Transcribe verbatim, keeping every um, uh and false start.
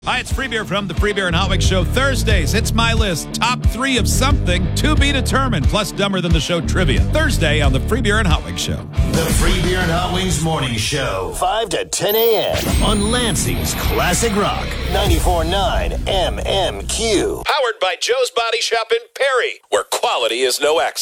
Hi, it's Free Beer from the Free Beer and Hot Wings Show. Thursdays, it's my list. Top three of something to be determined, plus Dumber Than the Show trivia. Thursday on the Free Beer and Hot Wings Show. The Free Beer and Hot Wings Morning Show. five to ten a.m. on Lansing's Classic Rock. ninety-four point nine M M Q. Powered by Joe's Body Shop in Perry, where quality is no accident.